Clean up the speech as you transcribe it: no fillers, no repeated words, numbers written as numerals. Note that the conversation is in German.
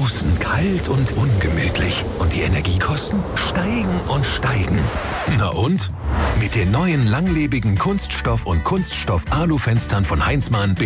Draußen kalt und ungemütlich. Und die Energiekosten steigen und steigen. Na und? Mit den neuen langlebigen Kunststoff- und Kunststoff-Alu-Fenstern von Heinzmann